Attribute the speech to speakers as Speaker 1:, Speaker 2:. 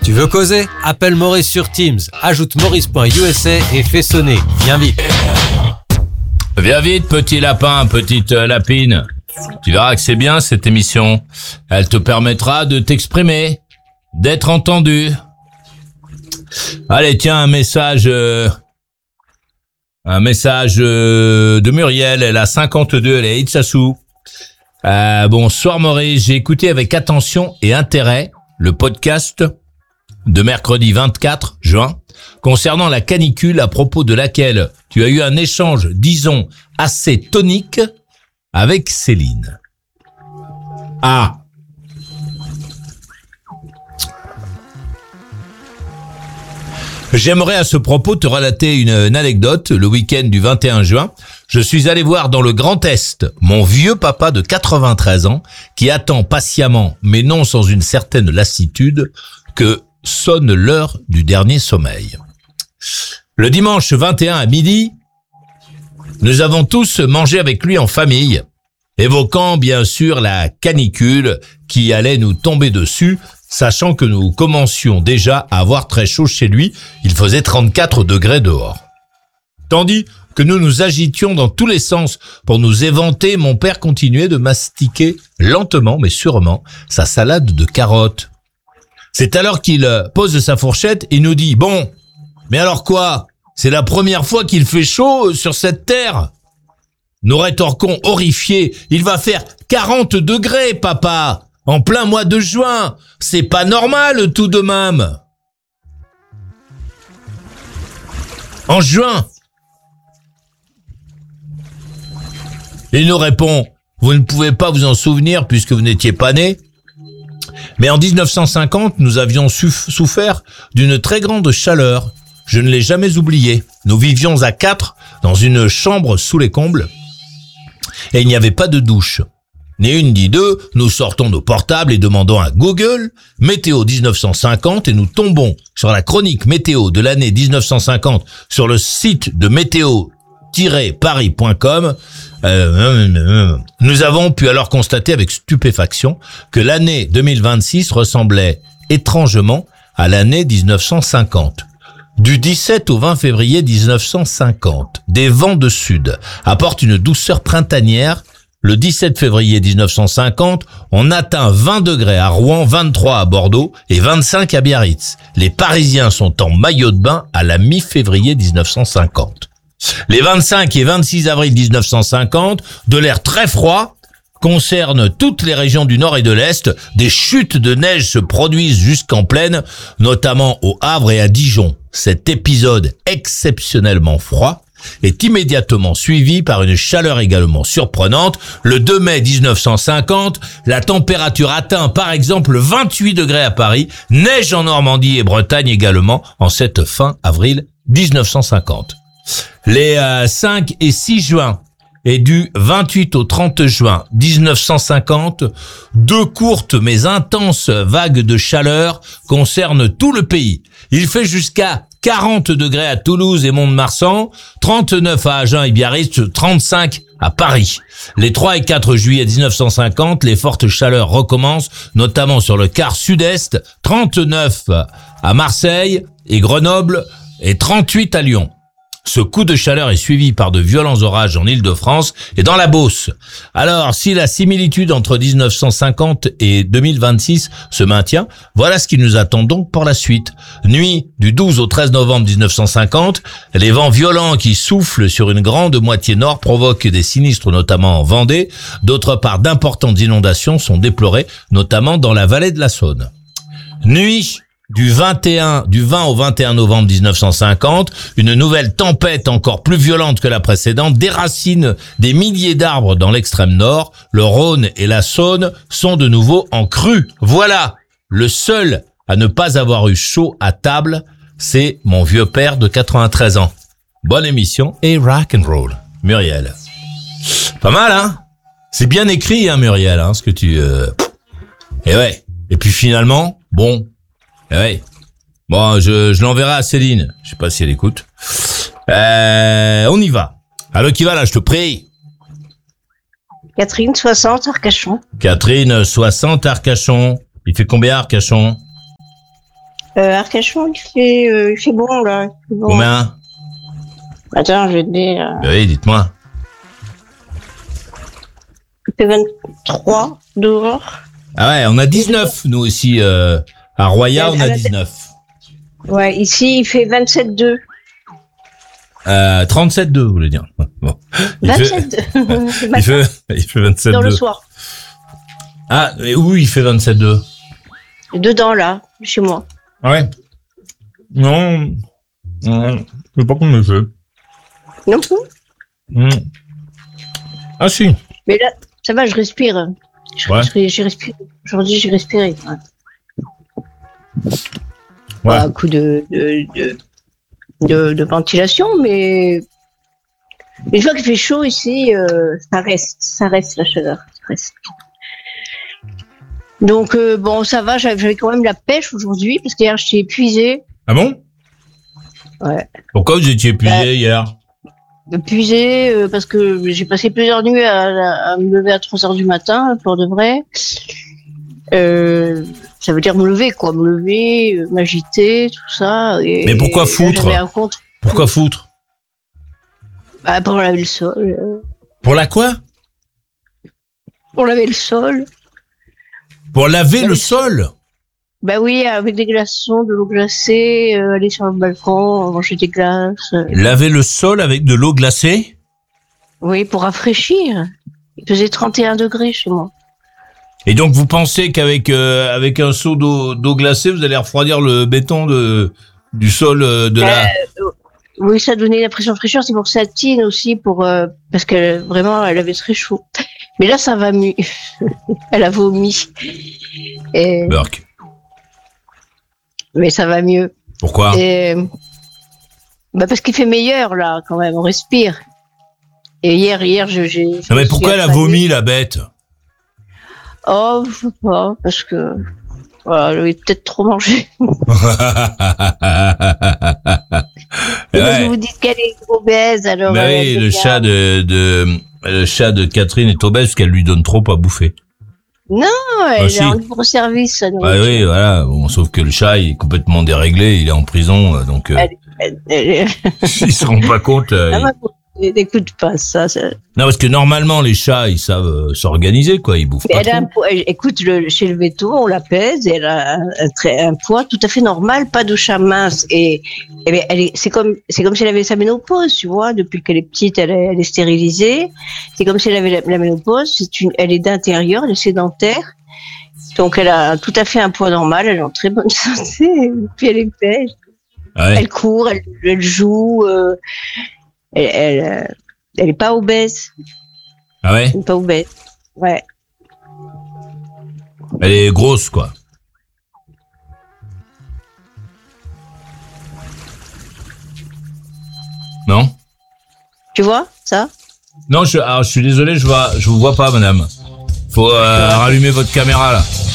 Speaker 1: Tu veux causer? Appelle Maurice sur Teams, ajoute maurice.usa et fais sonner. Viens vite.
Speaker 2: Viens vite, petit lapin, petite lapine. Tu verras que c'est bien cette émission. Elle te permettra de t'exprimer, d'être entendu. Allez, tiens, un message de Muriel. Elle a 52, elle est à Itsasu. Bonsoir Maurice, j'ai écouté avec attention et intérêt le podcast de mercredi 24 juin concernant la canicule à propos de laquelle tu as eu un échange, disons, assez tonique avec Céline. Ah. J'aimerais à ce propos te relater une anecdote. Le week-end du 21 juin, je suis allé voir dans le Grand Est mon vieux papa de 93 ans qui attend patiemment, mais non sans une certaine lassitude, que sonne l'heure du dernier sommeil. Le dimanche 21 à midi, nous avons tous mangé avec lui en famille, évoquant bien sûr la canicule qui allait nous tomber dessus, sachant que nous commencions déjà à avoir très chaud chez lui, il faisait 34 degrés dehors. Tandis que nous nous agitions dans tous les sens pour nous éventer, mon père continuait de mastiquer lentement mais sûrement sa salade de carottes. C'est alors qu'il pose sa fourchette et nous dit « Bon, mais alors quoi? C'est la première fois qu'il fait chaud sur cette terre ?» Nous rétorquons horrifiés « Il va faire 40 degrés, papa, en plein mois de juin. C'est pas normal tout de même. » En juin, il nous répond « Vous ne pouvez pas vous en souvenir puisque vous n'étiez pas né. Mais en 1950, nous avions souffert d'une très grande chaleur. Je ne l'ai jamais oublié. Nous vivions à 4 dans une chambre sous les combles et il n'y avait pas de douche. Ni une ni deux, nous sortons nos portables et demandons à Google « Météo 1950 » et nous tombons sur la chronique météo de l'année 1950 sur le site de météo-paris.com. Nous avons pu alors constater avec stupéfaction que l'année 2026 ressemblait étrangement à l'année 1950. Du 17 au 20 février 1950, des vents de sud apportent une douceur printanière. Le 17 février 1950, on atteint 20 degrés à Rouen, 23 à Bordeaux et 25 à Biarritz. Les Parisiens sont en maillot de bain à la mi-février 1950. Les 25 et 26 avril 1950, de l'air très froid, concernent toutes les régions du nord et de l'est. Des chutes de neige se produisent jusqu'en plaine, notamment au Havre et à Dijon. Cet épisode exceptionnellement froid est immédiatement suivi par une chaleur également surprenante. Le 2 mai 1950, la température atteint par exemple 28 degrés à Paris, neige en Normandie et Bretagne également en cette fin avril 1950. Les 5 et 6 juin et du 28 au 30 juin 1950, deux courtes mais intenses vagues de chaleur concernent tout le pays. Il fait jusqu'à 40 degrés à Toulouse et Mont-de-Marsan, 39 à Agen et Biarritz, 35 à Paris. Les 3 et 4 juillet 1950, les fortes chaleurs recommencent, notamment sur le quart sud-est, 39 à Marseille et Grenoble et 38 à Lyon. Ce coup de chaleur est suivi par de violents orages en Île-de-France et dans la Beauce. Alors, si la similitude entre 1950 et 2026 se maintient, voilà ce qui nous attend donc pour la suite. Nuit du 12 au 13 novembre 1950, les vents violents qui soufflent sur une grande moitié nord provoquent des sinistres, notamment en Vendée. D'autre part, d'importantes inondations sont déplorées, notamment dans la vallée de la Saône. Nuit du 20 au 21 novembre 1950, une nouvelle tempête encore plus violente que la précédente déracine des milliers d'arbres dans l'extrême nord. Le Rhône et la Saône sont de nouveau en crue. Voilà, le seul à ne pas avoir eu chaud à table, c'est mon vieux père de 93 ans. Bonne émission et rock and roll, Muriel. Pas mal, hein? C'est bien écrit, hein, Muriel, hein, ce que tu... Et ouais. Et puis finalement, bon... Ouais. Bon, je l'enverrai à Céline. Je sais pas si elle écoute. On y va. Allô, qui va là, je te prie?
Speaker 3: Catherine, 60, Arcachon.
Speaker 2: Catherine, 60, Arcachon. Il fait combien, Arcachon?
Speaker 3: Arcachon, il fait bon, là. Il fait bon.
Speaker 2: Combien?
Speaker 3: Attends, je vais te dire.
Speaker 2: Oui, dites-moi.
Speaker 3: Il fait 23 dehors.
Speaker 2: Ah ouais, on a 19, nous aussi. À Roya, on a 19.
Speaker 3: Ouais, ici, il fait 27,2.
Speaker 2: 37,2, vous voulez dire. Bon.
Speaker 3: 27,2.
Speaker 2: Il fait 27,2.
Speaker 3: Dans le soir.
Speaker 2: Ah, mais oui, il fait 27,2.
Speaker 3: Dedans, là, chez moi.
Speaker 2: Ouais. Non, je sais pas comment il fait.
Speaker 3: Non plus.
Speaker 2: Ah si.
Speaker 3: Mais là, ça va, je respire. J'ai respiré. Aujourd'hui, j'ai respiré.
Speaker 2: Ouais.
Speaker 3: Un coup de ventilation, mais une fois qu'il fait chaud ici, ça reste la chaleur. Ça reste. Donc bon, ça va, j'avais quand même la pêche aujourd'hui, parce qu'hier, j'étais épuisée.
Speaker 2: Ah bon?
Speaker 3: Ouais.
Speaker 2: Pourquoi vous étiez épuisé hier?
Speaker 3: Épuisée, parce que j'ai passé plusieurs nuits à me lever à 3h du matin, pour de vrai. Ça veut dire me lever, m'agiter, tout ça.
Speaker 2: Mais pourquoi foutre? Pourquoi foutre?
Speaker 3: Bah, pour laver le sol.
Speaker 2: Pour la quoi?
Speaker 3: Pour laver le sol.
Speaker 2: Pour laver le sol?
Speaker 3: Bah oui, avec des glaçons, de l'eau glacée, aller sur le balcon, manger des glaces.
Speaker 2: Laver le sol avec de l'eau glacée?
Speaker 3: Oui, pour rafraîchir. Il faisait 31 degrés chez moi.
Speaker 2: Et donc vous pensez qu'avec avec un seau d'eau glacée, vous allez refroidir le béton du sol de la...
Speaker 3: Oui, ça donnait l'impression de fraîcheur, c'est pour Satine aussi, parce que vraiment, elle avait très chaud. Mais là, ça va mieux. Elle a vomi. Et...
Speaker 2: Burk.
Speaker 3: Mais ça va mieux.
Speaker 2: Pourquoi?
Speaker 3: Bah parce qu'il fait meilleur, là, quand même, on respire. Et hier, j'ai...
Speaker 2: Non mais pourquoi elle a vomi, la bête?
Speaker 3: Oh, je sais pas, parce que... Voilà, elle avait peut-être trop mangé.
Speaker 2: Ouais.
Speaker 3: Vous dites qu'elle est obèse, alors...
Speaker 2: Bah oui, le chat de Catherine est obèse parce qu'elle lui donne trop à bouffer.
Speaker 3: Non, elle
Speaker 2: si.
Speaker 3: est en libre service, ça.
Speaker 2: Bah oui, voilà. Bon, sauf que le chat, il est complètement déréglé, il est en prison, donc
Speaker 3: Elle...
Speaker 2: ils se rendent pas compte.
Speaker 3: N'écoute pas ça.
Speaker 2: Non, parce que normalement, les chats, ils savent s'organiser, quoi. Ils bouffent pas trop.
Speaker 3: Écoute, chez le veto, on la pèse, et elle a un poids tout à fait normal, pas de chat mince. Et c'est comme si elle avait sa ménopause, tu vois. Depuis qu'elle est petite, elle est stérilisée. C'est comme si elle avait la ménopause. Elle est d'intérieur, elle est sédentaire. Donc, elle a tout à fait un poids normal, elle est en très bonne santé. Et puis, elle est pêche.
Speaker 2: Ouais.
Speaker 3: Elle court, elle joue. Elle est pas obèse.
Speaker 2: Ah ouais?
Speaker 3: Elle est pas obèse. Ouais.
Speaker 2: Elle est grosse, quoi. Non?
Speaker 3: Tu vois, ça?
Speaker 2: Non, je suis désolé, je vous vois pas, madame. Faut rallumer votre caméra, là.